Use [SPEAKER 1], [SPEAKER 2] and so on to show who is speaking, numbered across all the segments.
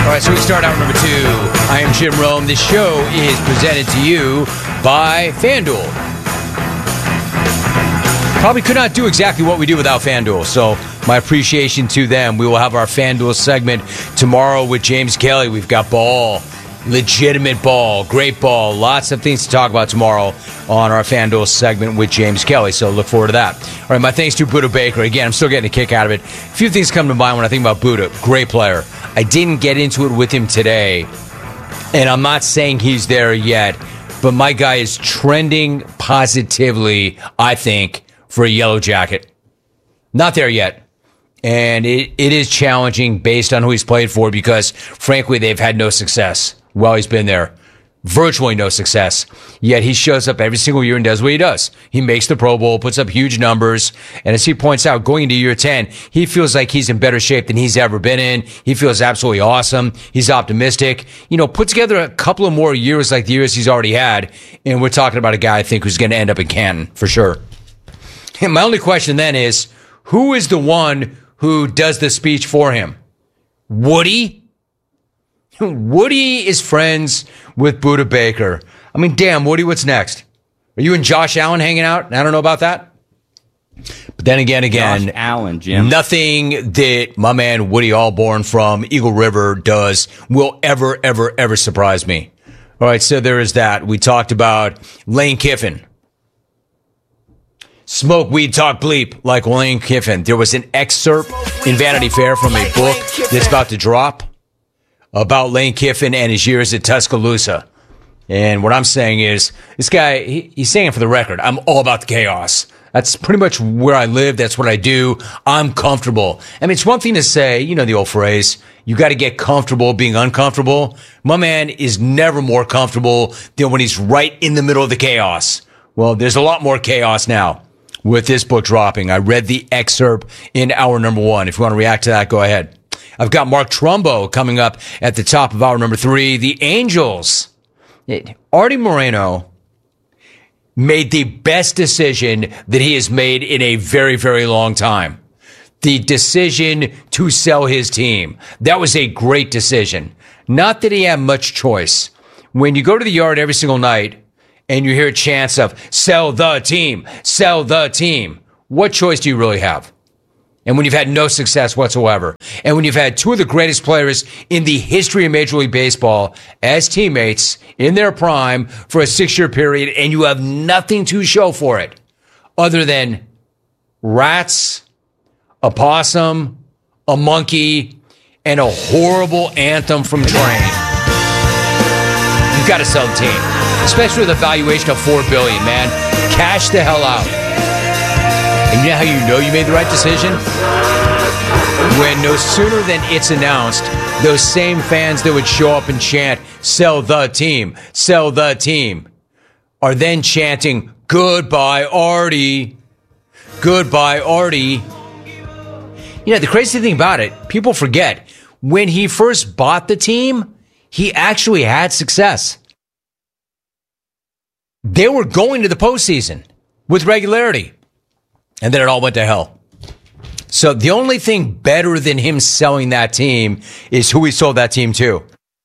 [SPEAKER 1] All right, so we start out number 2. I am Jim Rome. This show is presented to you by FanDuel. Probably could not do exactly what we do without FanDuel, so my appreciation to them. We will have our FanDuel segment tomorrow with James Kelly. We've got ball, legitimate ball, great ball, lots of things to talk about tomorrow on our FanDuel segment with James Kelly, so look forward to that. All right, my thanks to Budda Baker. Again, I'm still getting a kick out of it. A few things come to mind when I think about Budda. Great player. I didn't get into it with him today, and I'm not saying he's there yet, but my guy is trending positively, I think, for a yellow jacket. Not there yet. And it is challenging based on who he's played for because, frankly, they've had no success while he's been there. Virtually no success. Yet he shows up every single year and does what he does. He makes the Pro Bowl, puts up huge numbers. And as he points out, going into year 10, he feels like he's in better shape than he's ever been in. He feels absolutely awesome. He's optimistic. You know, put together a couple of more years like the years he's already had. And we're talking about a guy I think who's going to end up in Canton for sure. And my only question then is, who is the one who does the speech for him? Woody? Woody is friends with Budda Baker. I mean, damn, Woody, what's next? Are you and Josh Allen hanging out? I don't know about that. But then again,
[SPEAKER 2] Josh Allen, Jim.
[SPEAKER 1] Nothing that my man Woody Allborn from Eagle River does will ever surprise me. All right, so there is that. We talked about Lane Kiffin. Smoke, weed, talk, bleep, like Lane Kiffin. There was an excerpt in Vanity Fair from a book that's about to drop about Lane Kiffin and his years at Tuscaloosa. And what I'm saying is, this guy, he's saying it for the record, I'm all about the chaos. That's pretty much where I live. That's what I do. I'm comfortable. I mean, it's one thing to say, you know the old phrase, you got to get comfortable being uncomfortable. My man is never more comfortable than when he's right in the middle of the chaos. Well, there's a lot more chaos now with this book dropping. I read the excerpt in hour number 1. If you want to react to that, go ahead. I've got Mark Trumbo coming up at the top of hour number 3. The Angels. Artie Moreno made the best decision that he has made in a very long time. The decision to sell his team. That was a great decision. Not that he had much choice. When you go to the yard every single night and you hear chants of sell the team, what choice do you really have? And when you've had no success whatsoever, and when you've had two of the greatest players in the history of Major League Baseball as teammates in their prime for a 6-year period, and you have nothing to show for it other than rats, a possum, a monkey, and a horrible anthem from Train, you've got to sell the team, especially with a valuation of $4 billion, man. Cash the hell out. And you know how you made the right decision? When no sooner than it's announced, those same fans that would show up and chant, sell the team, are then chanting, goodbye, Artie. Goodbye, Artie. You know, the crazy thing about it, people forget, when he first bought the team, he actually had success. They were going to the postseason with regularity. And then it all went to hell. So the only thing better than him selling that team is who he sold that team to.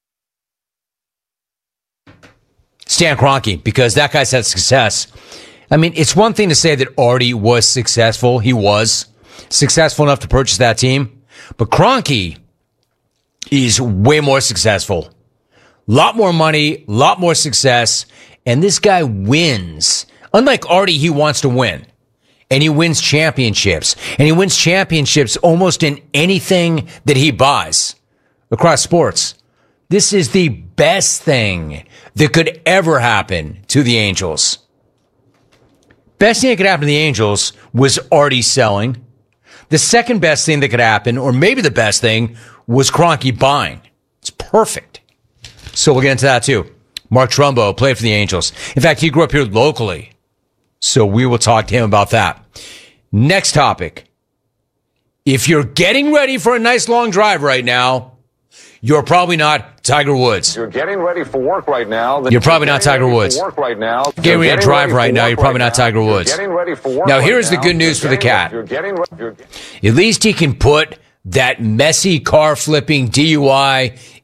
[SPEAKER 1] Stan Kroenke, because that guy's had success. I mean, it's one thing to say that Artie was successful. He was successful enough to purchase that team. But Kroenke is way more successful. Lot more money, lot more success. And this guy wins. Unlike Artie, he wants to win. And he wins championships. And he wins championships almost in anything that he buys across sports. This is the best thing that could ever happen to the Angels. Best thing that could happen to the Angels was Artie selling. The second best thing that could happen, or maybe the best thing, was Kroenke buying. It's perfect. So we'll get into that too. Mark Trumbo played for the Angels. In fact, he grew up here locally. So we will talk to him about that. Next topic. If you're getting ready for a nice long drive right now, you're probably not Tiger Woods.
[SPEAKER 3] You're getting ready for work right now.
[SPEAKER 1] You're probably not Tiger Woods. Getting ready to drive right now, you're probably not Tiger Woods. Now here's the good news for the cat. At least he can put that messy car flipping DUI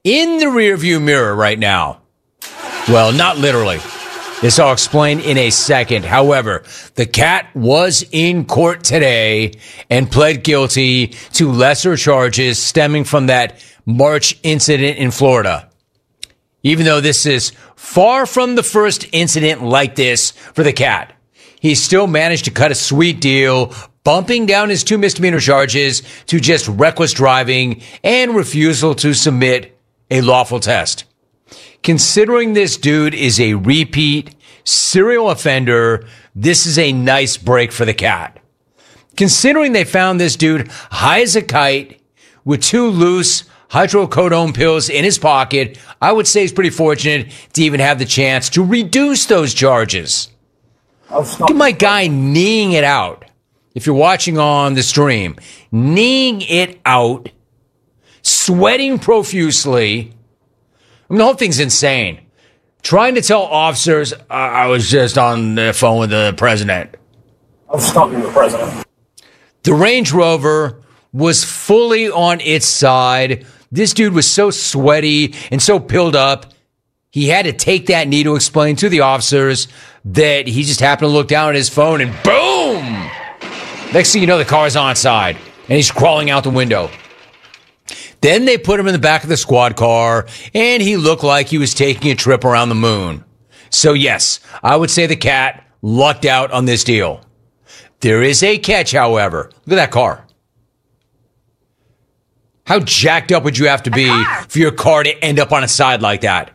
[SPEAKER 1] in the rearview mirror right now. Well, not literally. This I'll explain in a second. However, the cat was in court today and pled guilty to lesser charges stemming from that March incident in Florida. Even though this is far from the first incident like this for the cat, he still managed to cut a sweet deal, bumping down his 2 misdemeanor charges to just reckless driving and refusal to submit a lawful test. Considering this dude is a repeat serial offender, this is a nice break for the cat. Considering they found this dude high as a kite with 2 loose hydrocodone pills in his pocket, I would say he's pretty fortunate to even have the chance to reduce those charges. Look at my guy kneeing it out. If you're watching on the stream, kneeing it out, sweating profusely. I mean, the whole thing's insane. Trying to tell officers, I was just on the phone with the president.
[SPEAKER 2] I was talking to the president.
[SPEAKER 1] The Range Rover was fully on its side. This dude was so sweaty and so pilled up, he had to take that knee to explain to the officers that he just happened to look down at his phone and boom! Next thing you know, the car's on side and he's crawling out the window. Then they put him in the back of the squad car, and he looked like he was taking a trip around the moon. So yes, I would say the cat lucked out on this deal. There is a catch, however. Look at that car. How jacked up would you have to be for your car to end up on its side like that?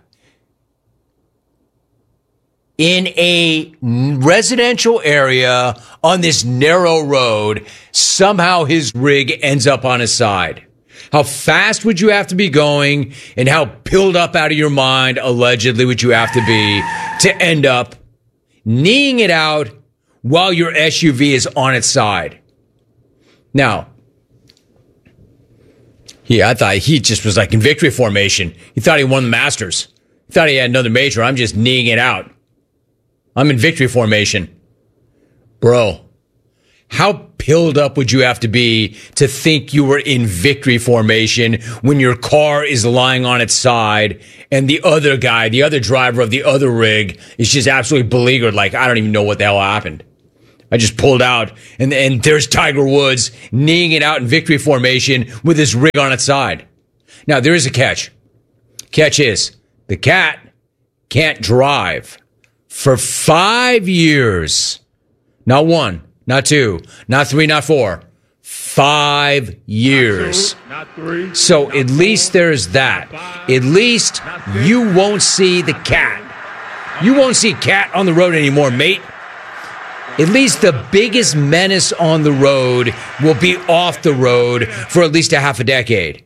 [SPEAKER 1] In a residential area on this narrow road, somehow his rig ends up on his side. How fast would you have to be going, and how pilled up out of your mind, allegedly, would you have to be to end up kneeing it out while your SUV is on its side? Now, I thought he just was like in victory formation. He thought he won the Masters. He thought he had another major. I'm just kneeing it out. I'm in victory formation. Bro, how pilled up would you have to be to think you were in victory formation when your car is lying on its side and the other guy, the other driver of the other rig, is just absolutely beleaguered like, I don't even know what the hell happened. I just pulled out, and there's Tiger Woods kneeing it out in victory formation with his rig on its side. Now, there is a catch. Catch is, the cat can't drive for 5 years. Not 1. Not 2, not 3, not 4. 5 years.
[SPEAKER 2] Not 3.
[SPEAKER 1] So at least there's that. At least you won't see the cat. You won't see cat on the road anymore, mate. At least the biggest menace on the road will be off the road for at least a half a decade.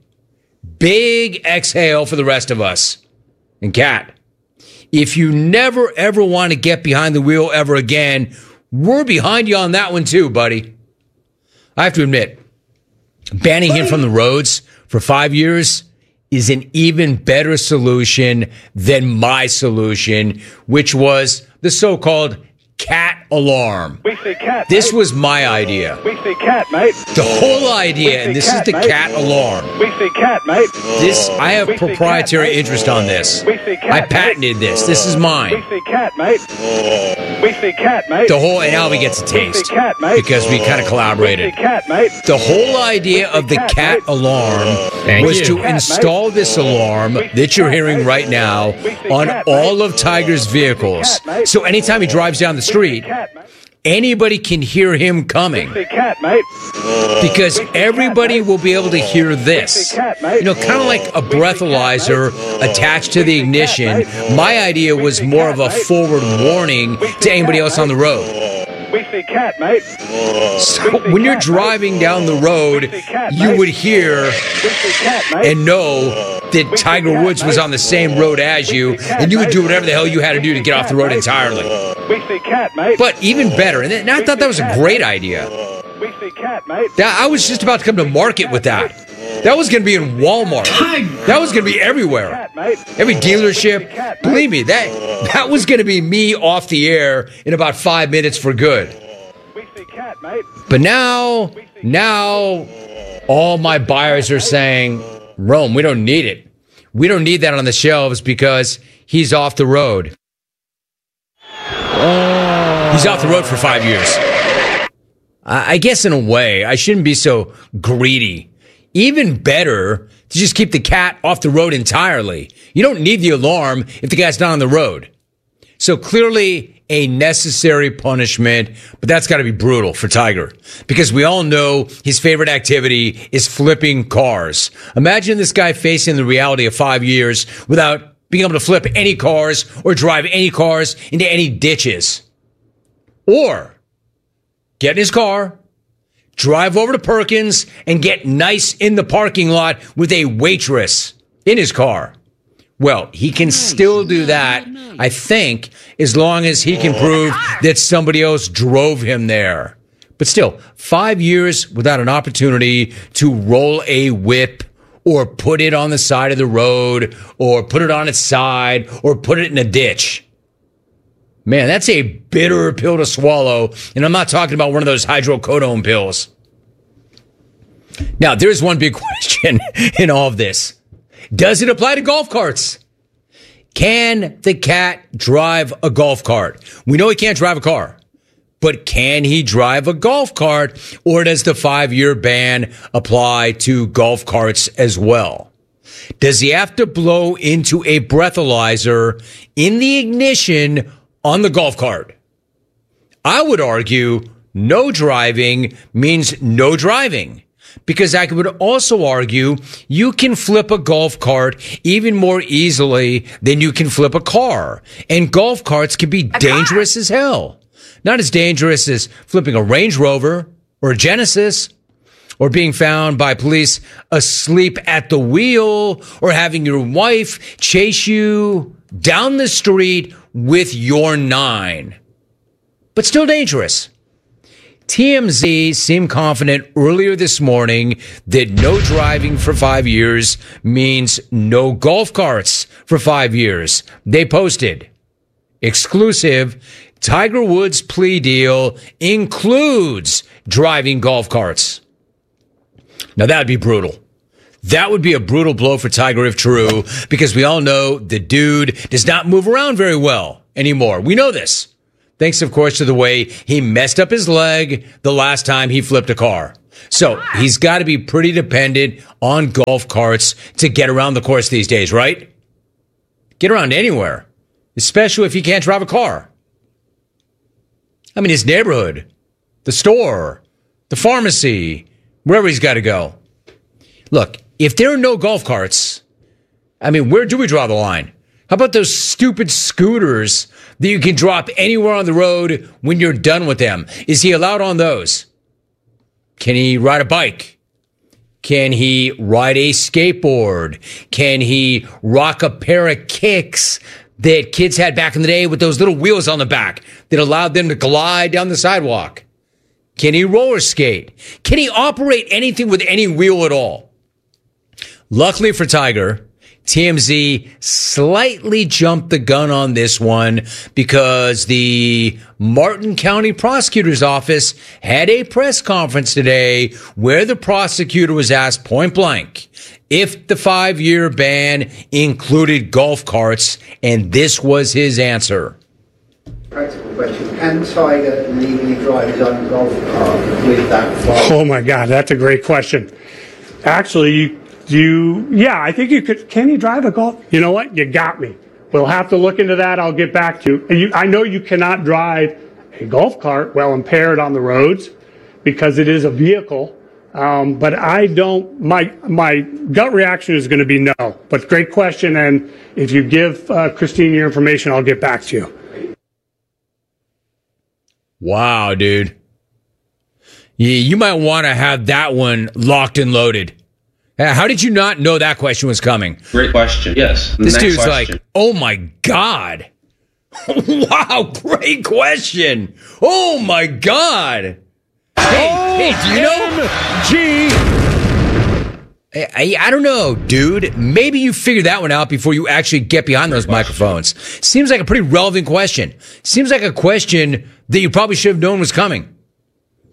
[SPEAKER 1] Big exhale for the rest of us. And cat, if you never ever want to get behind the wheel ever again, we're behind you on that one too, buddy. I have to admit, banning him from the roads for 5 years is an even better solution than my solution, which was the so-called cat alarm.
[SPEAKER 2] We see cat.
[SPEAKER 1] This
[SPEAKER 2] mate.
[SPEAKER 1] was my idea.
[SPEAKER 2] We see cat, mate.
[SPEAKER 1] The whole idea, and this is the cat alarm.
[SPEAKER 2] We see cat, mate.
[SPEAKER 1] This, I have
[SPEAKER 2] We see
[SPEAKER 1] proprietary
[SPEAKER 2] cat, mate.
[SPEAKER 1] interest on this.
[SPEAKER 2] We see cat,
[SPEAKER 1] I patented this. This is
[SPEAKER 2] We
[SPEAKER 1] mine.
[SPEAKER 2] see cat, mate. We see cat, mate.
[SPEAKER 1] The whole, and Albie gets a
[SPEAKER 2] We
[SPEAKER 1] taste
[SPEAKER 2] see cat, mate.
[SPEAKER 1] because we kind of
[SPEAKER 2] We
[SPEAKER 1] collaborated.
[SPEAKER 2] see cat, mate.
[SPEAKER 1] The whole idea of the cat alarm was to install this alarm that you're hearing right now on all of Tiger's vehicles. So anytime he drives down the street,
[SPEAKER 2] Cat, mate.
[SPEAKER 1] anybody can hear him coming.
[SPEAKER 2] We see cat, mate.
[SPEAKER 1] Because everybody will be able to hear this. You know, kind of like a breathalyzer attached to the ignition. My idea was more of a forward warning to anybody else on the road.
[SPEAKER 2] We see cat, mate.
[SPEAKER 1] So when you're driving down the road, you would hear
[SPEAKER 2] We see cat, mate.
[SPEAKER 1] and know that Tiger Woods was on the same road as you, and you would do whatever the hell you had to do to get off the road entirely.
[SPEAKER 2] We see cat, mate.
[SPEAKER 1] But even better, and I thought that was a great idea.
[SPEAKER 2] We see cat, mate.
[SPEAKER 1] I was just about to come to market with that. That was going to be in Walmart. That was going to be everywhere.
[SPEAKER 2] Cat, mate.
[SPEAKER 1] Every dealership. Believe me, that was going to be me off the air in about 5 minutes for good.
[SPEAKER 2] We see cat, mate.
[SPEAKER 1] But now, all my buyers are saying, Rome, we don't need it. We don't need that on the shelves because he's off the road. He's off the road for 5 years. I guess in a way, I shouldn't be so greedy. Even better to just keep the cat off the road entirely. You don't need the alarm if the guy's not on the road. So clearly a necessary punishment, but that's got to be brutal for Tiger because we all know his favorite activity is flipping cars. Imagine this guy facing the reality of 5 years without being able to flip any cars or drive any cars into any ditches. Or get in his car, drive over to Perkins, and get nice in the parking lot with a waitress in his car. Well, he can still do that, I think, as long as he can prove that somebody else drove him there. But still, 5 years without an opportunity to roll a whip or put it on the side of the road or put it on its side or put it in a ditch. Man, that's a bitter pill to swallow. And I'm not talking about one of those hydrocodone pills. Now, there's one big question in all of this. Does it apply to golf carts? Can the cat drive a golf cart? We know he can't drive a car, but can he drive a golf cart? Or does the 5-year ban apply to golf carts as well? Does he have to blow into a breathalyzer in the ignition on the golf cart? I would argue no driving means no driving. Because I would also argue you can flip a golf cart even more easily than you can flip a car. And golf carts can be dangerous as hell. Not as dangerous as flipping a Range Rover or a Genesis or being found by police asleep at the wheel or having your wife chase you down the street with your 9. But still dangerous. TMZ seemed confident earlier this morning that no driving for 5 years means no golf carts for 5 years. They posted, exclusive, Tiger Woods' plea deal includes driving golf carts. Now that would be brutal. That would be a brutal blow for Tiger if true, because we all know the dude does not move around very well anymore. We know this. Thanks, of course, to the way he messed up his leg the last time he flipped a car. So he's got to be pretty dependent on golf carts to get around the course these days, right? Get around anywhere, especially if he can't drive a car. I mean, his neighborhood, the store, the pharmacy, wherever he's got to go. Look, if there are no golf carts, I mean, where do we draw the line? How about those stupid scooters that you can drop anywhere on the road when you're done with them? Is he allowed on those? Can he ride a bike? Can he ride a skateboard? Can he rock a pair of kicks that kids had back in the day with those little wheels on the back that allowed them to glide down the sidewalk? Can he roller skate? Can he operate anything with any wheel at all? Luckily for Tiger, TMZ slightly jumped the gun on this one because the Martin County Prosecutor's Office had a press conference today where the prosecutor was asked point blank if the 5-year ban included golf carts, and this was his answer.
[SPEAKER 4] Practical question. Can Tiger legally drive his own golf cart with that?
[SPEAKER 5] Oh my God, that's a great question. Actually, I think you could. Can you drive a golf? You know what? You got me. We'll have to look into that. I'll get back to you. I know you cannot drive a golf cart while impaired on the roads because it is a vehicle. But I don't, my gut reaction is going to be no. But great question. And if you give Christine your information, I'll get back to you.
[SPEAKER 1] Wow, dude. You might want to have that one locked and loaded. How did you not know that question was coming?
[SPEAKER 6] Great question. Yes.
[SPEAKER 1] This dude's question. Like, oh my God. Wow, great question. Oh my God. Hey, do you know? I don't know, dude. Maybe you figured that one out before you actually get behind those microphones. Seems like a pretty relevant question. Seems like a question that you probably should have known was coming.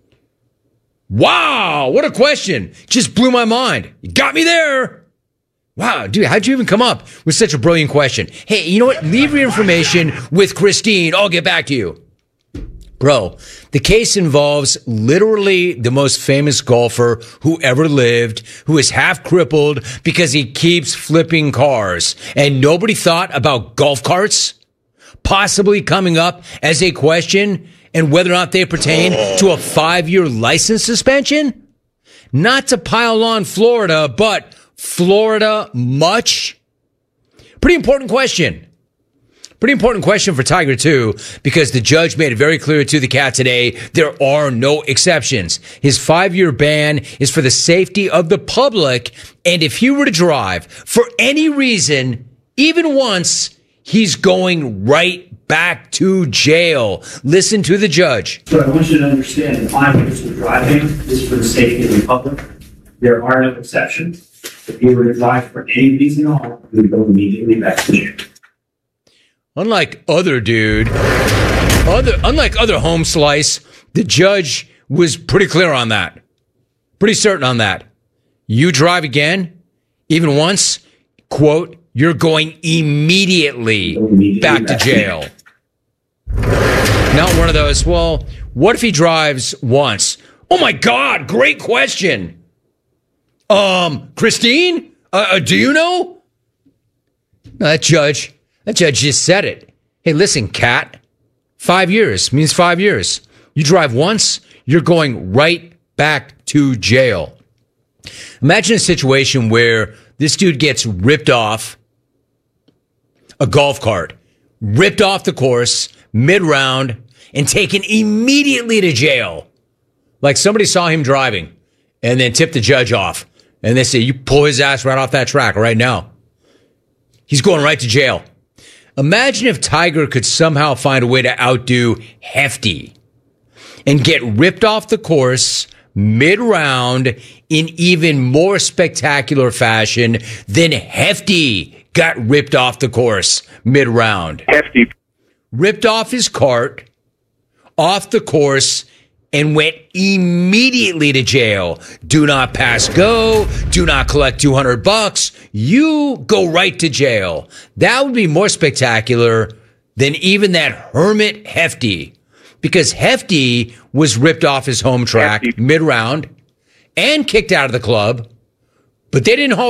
[SPEAKER 1] Wow, what a question. Just blew my mind. You got me there. Wow, dude, how'd you even come up with such a brilliant question? Hey, you know what? Leave your information with Christine. I'll get back to you. Bro, the case involves literally the most famous golfer who ever lived, who is half crippled because he keeps flipping cars. And nobody thought about golf carts possibly coming up as a question and whether or not they pertain to a 5-year license suspension? Not to pile on Florida, but Florida much? Pretty important question. Pretty important question for Tiger, too, because the judge made it very clear to the cat today there are no exceptions. His 5-year ban is for the safety of the public, and if he were to drive for any reason, even once, he's going right back to jail. Listen to the judge.
[SPEAKER 6] So I want you to understand that 5 years of driving is for the safety of the public. There are no exceptions. If you were to drive for any reason at all, you would go immediately back to jail.
[SPEAKER 1] Unlike other home slice, the judge was pretty clear on that. Pretty certain on that. You drive again, even once, quote, you're going immediately back to jail. Not one of those, well, what if he drives once? Oh my God, great question. Christine, do you know? No, that judge just said it. Hey, listen, cat, 5 years means 5 years. You drive once, you're going right back to jail. Imagine a situation where this dude gets ripped off a golf cart, ripped off the course mid-round, and taken immediately to jail. Like somebody saw him driving and then tipped the judge off. And they say, you pull his ass right off that track right now. He's going right to jail. Imagine if Tiger could somehow find a way to outdo Hefty and get ripped off the course mid-round in even more spectacular fashion than Hefty got ripped off the course mid-round.
[SPEAKER 2] Hefty.
[SPEAKER 1] Ripped off his cart, off the course, and went immediately to jail. Do not pass go. Do not collect $200. You go right to jail. That would be more spectacular than even that hermit Hefty, because Hefty was ripped off his home track mid-round and kicked out of the club, but they didn't haul